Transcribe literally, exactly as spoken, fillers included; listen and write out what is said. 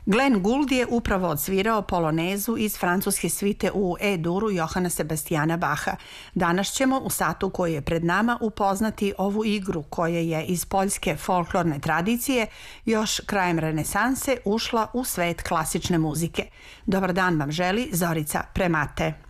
Glenn Gould je upravo odsvirao polonezu iz francuske svite u E-duru Johana Sebastiana Bacha. Danas ćemo u satu koji je pred nama upoznati ovu igru koja je iz poljske folklorne tradicije još krajem renesanse ušla u svet klasične muzike. Dobar dan vam želi Zorica Premate.